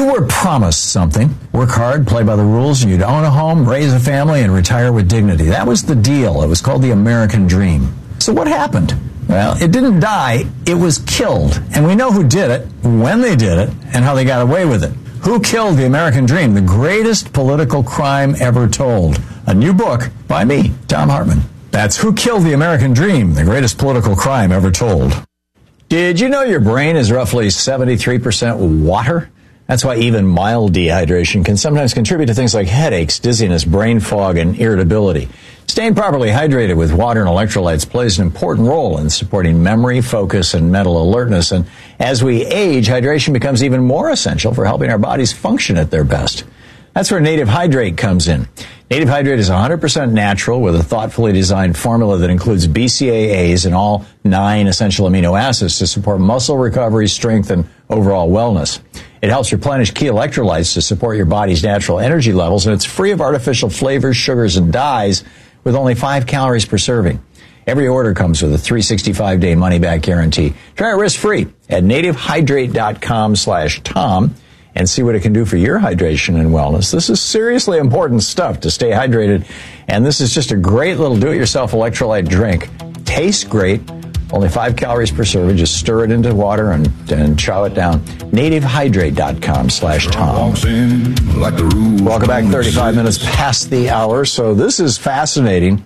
You were promised something. Work hard, play by the rules, and you'd own a home, raise a family, and retire with dignity. That was the deal. It was called the American Dream. So what happened? Well, it didn't die. It was killed. And we know who did it, when they did it, and how they got away with it. Who killed the American Dream? The greatest political crime ever told. A new book by me, Thom Hartmann. That's Who Killed the American Dream, the greatest political crime ever told. Did you know your brain is roughly 73% water? That's why even mild dehydration can sometimes contribute to things like headaches, dizziness, brain fog, and irritability. Staying properly hydrated with water and electrolytes plays an important role in supporting memory, focus, and mental alertness. And as we age, hydration becomes even more essential for helping our bodies function at their best. That's where Native Hydrate comes in. Native Hydrate is 100% natural with a thoughtfully designed formula that includes BCAAs and all 9 essential amino acids to support muscle recovery, strength, and overall wellness. It helps replenish key electrolytes to support your body's natural energy levels, and it's free of artificial flavors, sugars, and dyes with only 5 calories per serving. Every order comes with a 365-day money-back guarantee. Try it risk-free at nativehydrate.com/Tom and see what it can do for your hydration and wellness. This is seriously important stuff to stay hydrated, and this is just a great little do-it-yourself electrolyte drink. Tastes great. Only 5 calories per serving. Just stir it into water and chow it down. nativehydrate.com/Tom. Welcome back. 35 minutes past the hour. So this is fascinating.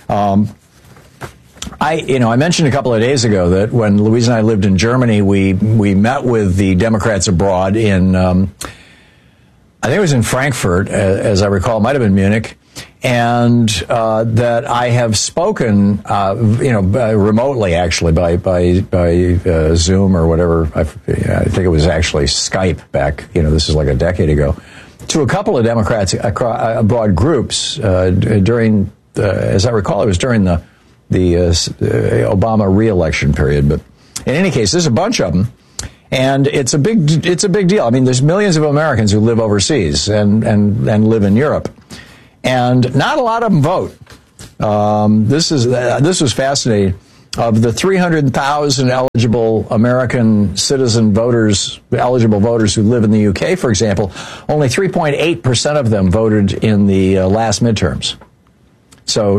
I mentioned a couple of days ago that when Louise and I lived in Germany, we met with the Democrats abroad in, I think it was in Frankfurt, as I recall, it might have been Munich. And that I have spoken, remotely actually by Zoom or whatever. I think it was actually Skype back. This is like a decade ago, to a couple of Democrats abroad groups during, as I recall, it was during the Obama re-election period. But in any case, there's a bunch of them. And it's a big deal. I mean, there's millions of Americans who live overseas and live in Europe. And not a lot of them vote. This was fascinating. Of the 300,000 eligible American citizen voters, eligible voters who live in the UK, for example, only 3.8% of them voted in the last midterms. So,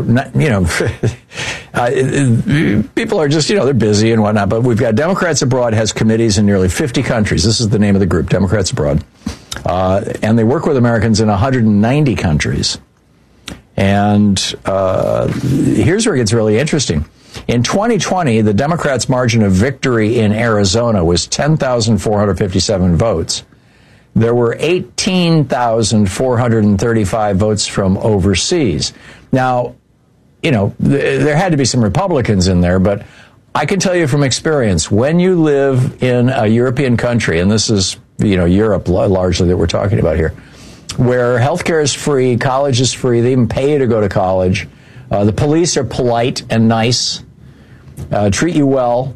people are just, they're busy and whatnot. But we've got Democrats Abroad has committees in nearly 50 countries. This is the name of the group, Democrats Abroad. And they work with Americans in 190 countries. And here's where it gets really interesting. In 2020, the Democrats' margin of victory in Arizona was 10,457 votes. There were 18,435 votes from overseas. Now, there had to be some Republicans in there, but I can tell you from experience, when you live in a European country, and this is, Europe largely that we're talking about here, where healthcare is free, college is free, they even pay you to go to college. The police are polite and nice, treat you well.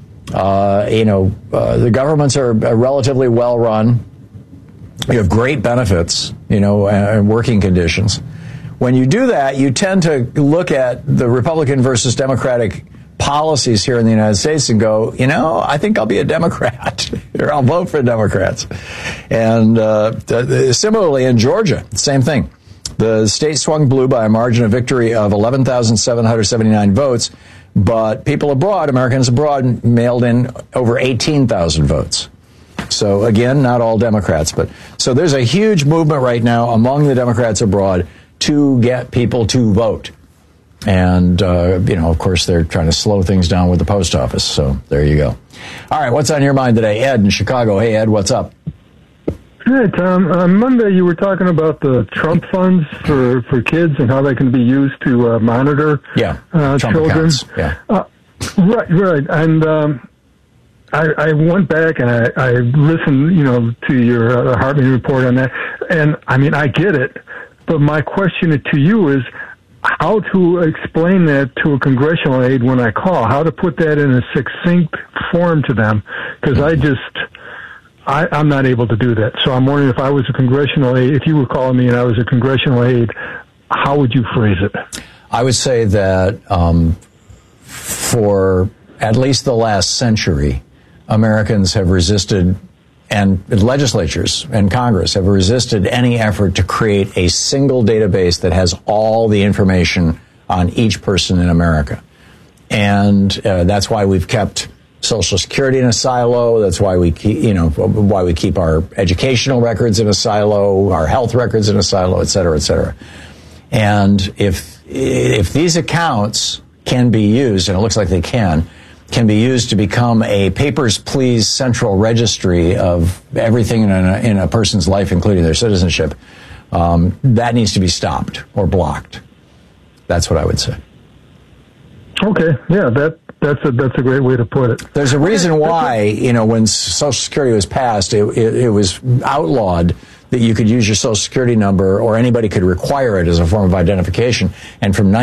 The governments are relatively well run. You have great benefits, and working conditions. When you do that, you tend to look at the Republican versus Democratic policies here in the United States and go, I think I'll be a Democrat, or I'll vote for Democrats. And similarly in Georgia, same thing. The state swung blue by a margin of victory of 11,779 votes, but people abroad, Americans abroad, mailed in over 18,000 votes. So again, not all Democrats, but so there's a huge movement right now among the Democrats abroad to get people to vote. And, of course, they're trying to slow things down with the post office. So there you go. All right, what's on your mind today? Ed in Chicago. Hey, Ed, what's up? Hey, Tom. On Monday, you were talking about the Trump funds for kids and how they can be used to monitor Trump children. Accounts. Yeah. Right. And I went back and I listened, to your Hartmann report on that. And, I get it. But my question to you is how to explain that to a congressional aide when I call, how to put that in a succinct form to them, because I'm not able to do that. So I'm wondering if I was a congressional aide, if you were calling me and I was a congressional aide, how would you phrase it? I would say that for at least the last century, Americans have resisted and legislatures and Congress have resisted any effort to create a single database that has all the information on each person in America. And that's why we've kept Social Security in a silo. That's why we keep our educational records in a silo, our health records in a silo, et cetera, et cetera. And if these accounts can be used, and it looks like they can be used to become a papers, please central registry of everything in a person's life, including their citizenship, that needs to be stopped or blocked. That's what I would say. Okay, yeah, that's a great way to put it. There's a reason why, when Social Security was passed, it was outlawed that you could use your Social Security number, or anybody could require it as a form of identification. And from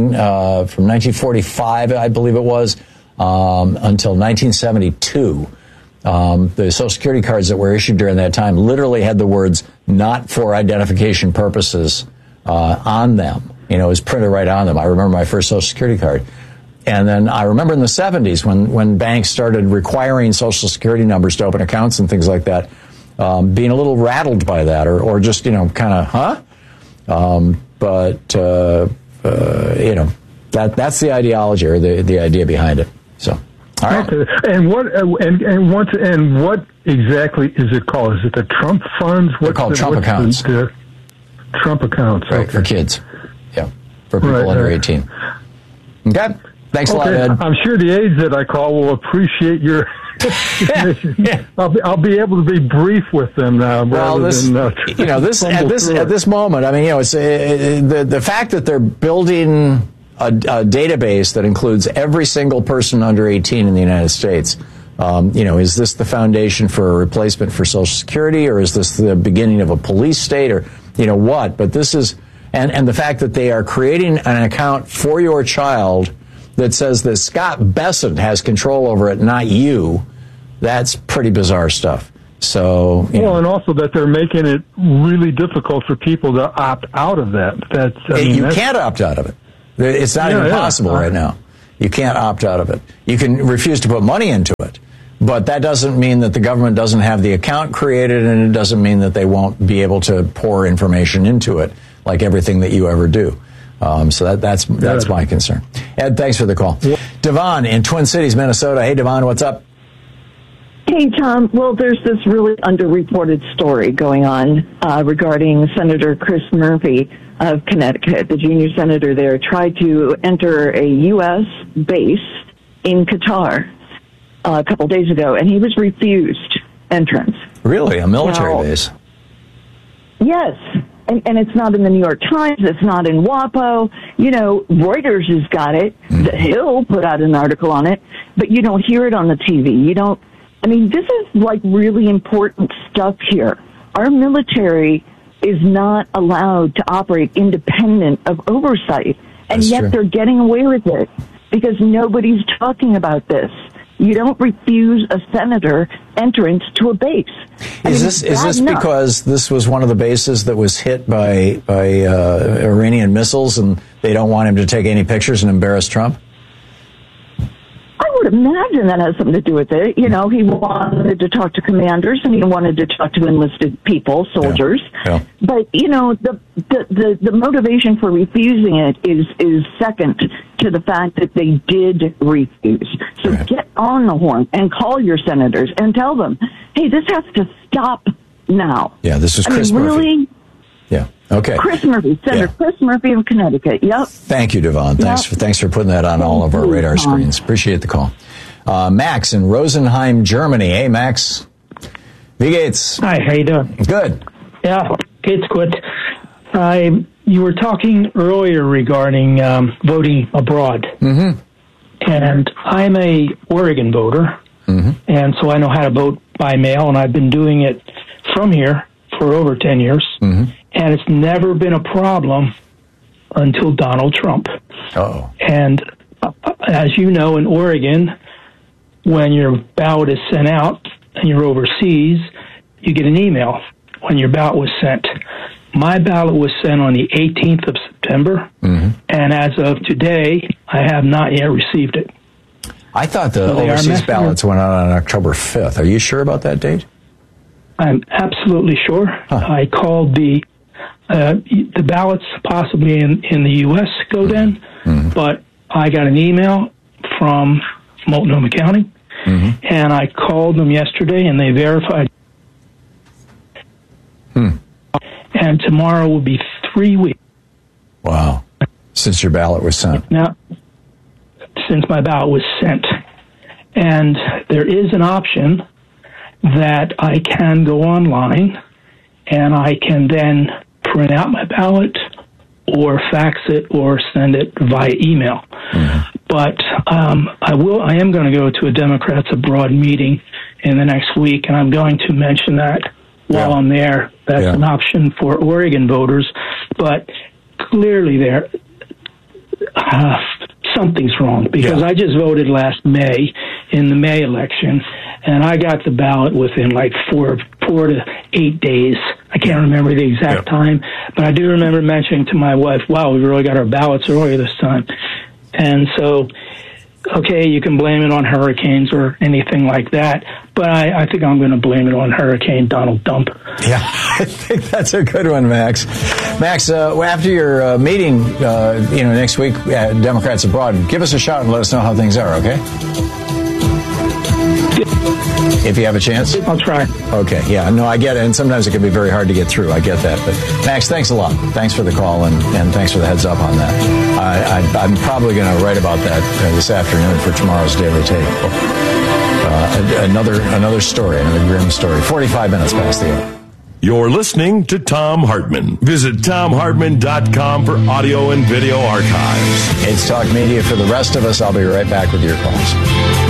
1945, I believe it was, until 1972, the Social Security cards that were issued during that time literally had the words "not for identification purposes" on them. It was printed right on them. I remember my first Social Security card. And then I remember in the 70s when banks started requiring Social Security numbers to open accounts and things like that, being a little rattled by that, or just, kind of, huh? That's the ideology, or the idea behind it. So, all right. Okay. And what exactly is it called? Is it the Trump funds? They're called Trump accounts. The Trump accounts, right? Okay. For kids, yeah, for people under 18. Okay. Thanks a lot, Ed. I'm sure the aides that I call will appreciate your information. Yeah. I'll be able to be brief with them now. Well, at this moment, I mean, it's the fact that they're building a database that includes every single person under 18 in the United States. Is this the foundation for a replacement for Social Security, or is this the beginning of a police state, or what? But this is, and the fact that they are creating an account for your child that says that Scott Bessent has control over it, not you, that's pretty bizarre stuff. So, and also that they're making it really difficult for people to opt out of that. You can't opt out of it. It's not even possible right now. You can't opt out of it. You can refuse to put money into it, but that doesn't mean that the government doesn't have the account created, and it doesn't mean that they won't be able to pour information into it, like everything that you ever do. So that's my concern. Ed, thanks for the call. Yeah. Devon in Twin Cities, Minnesota. Hey, Devon, what's up? Hey, Tom. Well, there's this really underreported story going on regarding Senator Chris Murphy of Connecticut. The junior senator there tried to enter a U.S. base in Qatar a couple days ago, and he was refused entrance. Really? A military base? Yes. And it's not in the New York Times. It's not in WAPO. Reuters has got it. The Hill put out an article on it, but you don't hear it on the TV. This is like really important stuff here. Our military is not allowed to operate independent of oversight, and yet they're getting away with it because nobody's talking about this. You don't refuse a senator entrance to a base. Is this because this was one of the bases that was hit by Iranian missiles, and they don't want him to take any pictures and embarrass Trump? I would imagine that has something to do with it. He wanted to talk to commanders, and he wanted to talk to enlisted people, soldiers. Yeah. But the motivation for refusing it is second to the fact that they did refuse. So get on the horn and call your senators and tell them, hey, this has to stop now. Yeah, this is Chris Murphy. Really? Yeah. Okay. Chris Murphy, Senator Chris Murphy of Connecticut. Yep. Thank you, Devon. Thanks for putting that on all of our radar screens. Appreciate the call. Max in Rosenheim, Germany. Hey, Max. Wie geht's? Hi. How you doing? Good. Yeah, geht's gut. You were talking earlier regarding voting abroad, and I'm a Oregon voter, and so I know how to vote by mail, and I've been doing it from here for over 10 years. And it's never been a problem until Donald Trump. Oh. And as you know, in Oregon, when your ballot is sent out and you're overseas, you get an email when your ballot was sent. My ballot was sent on the 18th of September, and as of today, I have not yet received it. I thought the overseas ballots went out on October 5th. Are you sure about that date? I'm absolutely sure. I called the ballots possibly in the U.S. go then, but I got an email from Multnomah County, and I called them yesterday, and they verified. And tomorrow will be 3 weeks. Wow. Since your ballot was sent. Now, since my ballot was sent. And there is an option that I can go online and I can then print out my ballot or fax it or send it via email. But I am going to go to a Democrats Abroad meeting in the next week, and I'm going to mention that while I'm there. That's an option for Oregon voters. But clearly something's wrong, because I just voted last May in the May election, and I got the ballot within like 4 to 8 days. I can't remember the exact time, but I do remember mentioning to my wife, wow, we really got our ballots earlier this time. And so, okay, you can blame it on hurricanes or anything like that, but I think I'm going to blame it on Hurricane Donald Dump. Yeah, I think that's a good one, Max. Max, after your meeting, next week at Democrats Abroad, give us a shout and let us know how things are, okay? If you have a chance. I'll try. Okay, yeah, no, I get it, and sometimes it can be very hard to get through. I get that. But, Max, thanks a lot. Thanks for the call, and thanks for the heads up on that. I'm probably going to write about that this afternoon for tomorrow's Daily Take. Another story, another grim story. 45 minutes past the hour. You're listening to Thom Hartmann. Visit ThomHartmann.com for audio and video archives. It's Talk Media for the rest of us. I'll be right back with your calls.